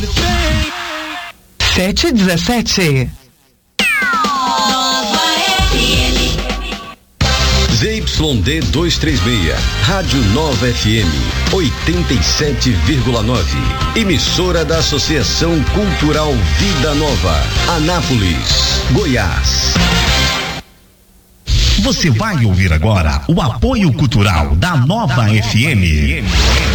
7h17. ZYD 236, Rádio Nova FM, 87,9. Emissora da Associação Cultural Vida Nova, Anápolis, Goiás. Você vai ouvir agora o apoio cultural da Nova FM.